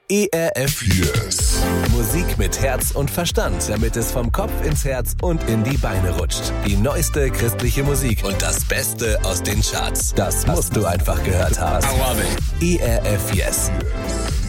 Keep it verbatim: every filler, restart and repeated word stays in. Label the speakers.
Speaker 1: E R F Yes. Musik mit Herz und Verstand, damit es vom Kopf ins Herz und in die Beine rutscht. Die neueste christliche Musik und das Beste aus den Charts. Das musst du einfach gehört haben. I love it. E R F Yes.